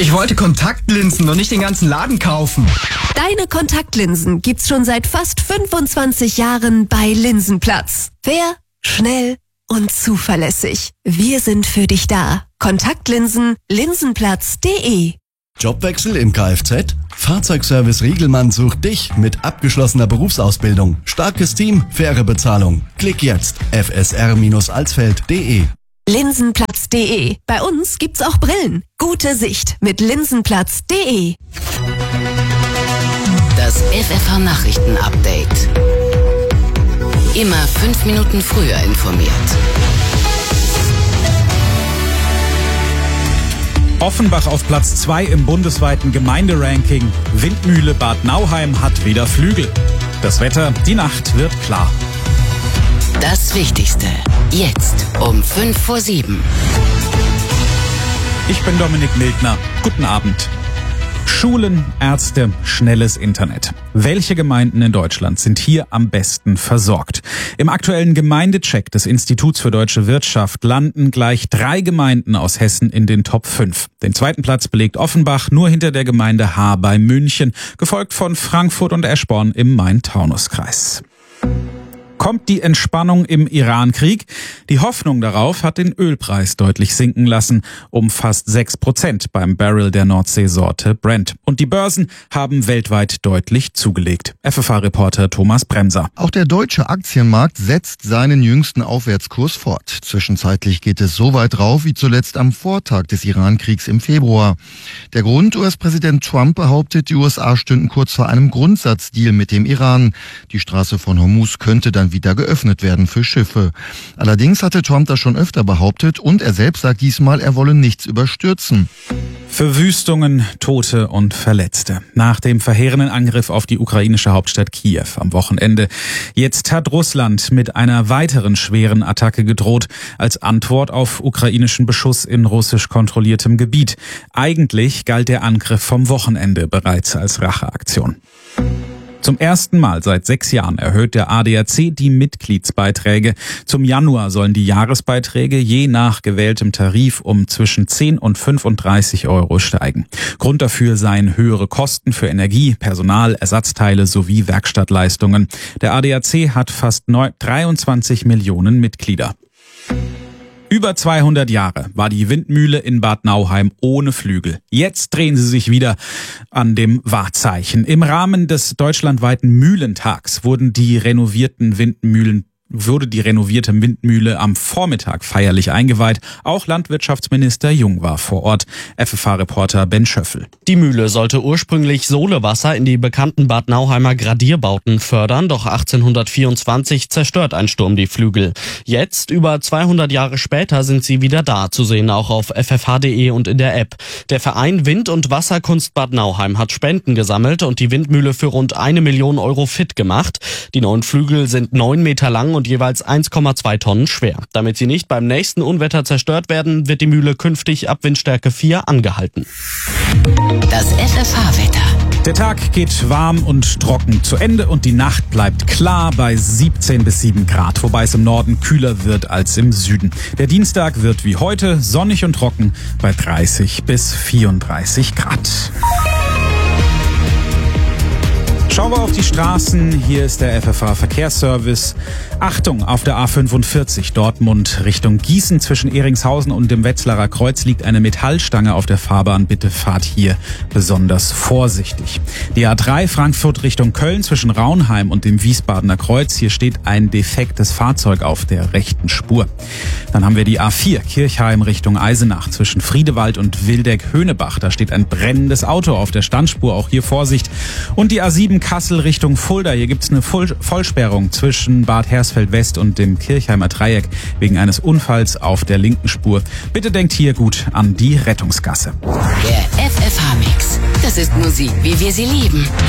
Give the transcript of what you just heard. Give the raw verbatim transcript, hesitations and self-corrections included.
Ich wollte Kontaktlinsen und nicht den ganzen Laden kaufen. Deine Kontaktlinsen gibt's schon seit fast fünfundzwanzig Jahren bei Linsenplatz. Fair, schnell und zuverlässig. Wir sind für dich da. Kontaktlinsen, linsenplatz punkt de. Jobwechsel im Kfz? Fahrzeugservice Riegelmann sucht dich mit abgeschlossener Berufsausbildung. Starkes Team, faire Bezahlung. Klick jetzt f s r alsfeld punkt de. linsenplatz punkt de. Bei uns gibt's auch Brillen. Gute Sicht mit linsenplatz punkt de. Das F F H-Nachrichten-Update. Immer fünf Minuten früher informiert. Offenbach auf Platz zwei im bundesweiten Gemeinderanking. Windmühle Bad Nauheim hat wieder Flügel. Das Wetter, die Nacht wird klar. Das Wichtigste, jetzt um fünf vor sieben. Ich bin Dominik Mildner. Guten Abend. Schulen, Ärzte, schnelles Internet. Welche Gemeinden in Deutschland sind hier am besten versorgt? Im aktuellen Gemeindecheck des Instituts für Deutsche Wirtschaft landen gleich drei Gemeinden aus Hessen in den Top fünf. Den zweiten Platz belegt Offenbach, nur hinter der Gemeinde Haar bei München, gefolgt von Frankfurt und Eschborn im Main-Taunus-Kreis. Kommt die Entspannung im Iran-Krieg? Die Hoffnung darauf hat den Ölpreis deutlich sinken lassen, um fast sechs Prozent beim Barrel der Nordseesorte Brent. Und die Börsen haben weltweit deutlich zugelegt. F F H-Reporter Thomas Bremser. Auch der deutsche Aktienmarkt setzt seinen jüngsten Aufwärtskurs fort. Zwischenzeitlich geht es so weit rauf wie zuletzt am Vortag des Iran-Kriegs im Februar. Der Grund: U S-Präsident Trump behauptet, die U S A stünden kurz vor einem Grundsatzdeal mit dem Iran. Die Straße von Hormuz könnte dann wieder geöffnet werden für Schiffe. Allerdings hatte Trump das schon öfter behauptet und er selbst sagt diesmal, er wolle nichts überstürzen. Verwüstungen, Tote und Verletzte. Nach dem verheerenden Angriff auf die ukrainische Hauptstadt Kiew am Wochenende. Jetzt hat Russland mit einer weiteren schweren Attacke gedroht, als Antwort auf ukrainischen Beschuss in russisch kontrolliertem Gebiet. Eigentlich galt der Angriff vom Wochenende bereits als Racheaktion. Zum ersten Mal seit sechs Jahren erhöht der A D A C die Mitgliedsbeiträge. Zum Januar sollen die Jahresbeiträge je nach gewähltem Tarif um zwischen zehn und fünfunddreißig Euro steigen. Grund dafür seien höhere Kosten für Energie, Personal, Ersatzteile sowie Werkstattleistungen. Der A D A C hat fast dreiundzwanzig Millionen Mitglieder. Über zweihundert Jahre war die Windmühle in Bad Nauheim ohne Flügel. Jetzt drehen sie sich wieder an dem Wahrzeichen. Im Rahmen des deutschlandweiten Mühlentags wurden die renovierten Windmühlen wurde die renovierte Windmühle am Vormittag feierlich eingeweiht. Auch Landwirtschaftsminister Jung war vor Ort. F F H-Reporter Ben Schöffel. Die Mühle sollte ursprünglich Solewasser in die bekannten Bad Nauheimer Gradierbauten fördern, doch achtzehnhundertvierundzwanzig zerstört ein Sturm die Flügel. Jetzt, über zweihundert Jahre später, sind sie wieder da, zu sehen auch auf f f h punkt de und in der App. Der Verein Wind- und Wasserkunst Bad Nauheim hat Spenden gesammelt und die Windmühle für rund eine Million Euro fit gemacht. Die neuen Flügel sind neun Meter lang und und jeweils eins Komma zwei Tonnen schwer. Damit sie nicht beim nächsten Unwetter zerstört werden, wird die Mühle künftig ab Windstärke vier angehalten. Das F F H-Wetter. Der Tag geht warm und trocken zu Ende und die Nacht bleibt klar bei siebzehn bis sieben Grad, wobei es im Norden kühler wird als im Süden. Der Dienstag wird wie heute sonnig und trocken bei dreißig bis vierunddreißig Grad. Schauen wir auf die Straßen. Hier ist der F F H-Verkehrsservice. Achtung, auf der A fünfundvierzig Dortmund Richtung Gießen zwischen Ehringshausen und dem Wetzlarer Kreuz liegt eine Metallstange auf der Fahrbahn. Bitte fahrt hier besonders vorsichtig. Die A drei Frankfurt Richtung Köln zwischen Raunheim und dem Wiesbadener Kreuz. Hier steht ein defektes Fahrzeug auf der rechten Spur. Dann haben wir die A vier Kirchheim Richtung Eisenach zwischen Friedewald und Wildeck-Höhnebach. Da steht ein brennendes Auto auf der Standspur. Auch hier Vorsicht. Und die A sieben Kassel Richtung Fulda. Hier gibt es eine Voll- Vollsperrung zwischen Bad Hersfeld West und dem Kirchheimer Dreieck wegen eines Unfalls auf der linken Spur. Bitte denkt hier gut an die Rettungsgasse. Der F F H-Mix. Das ist Musik, wie wir sie lieben.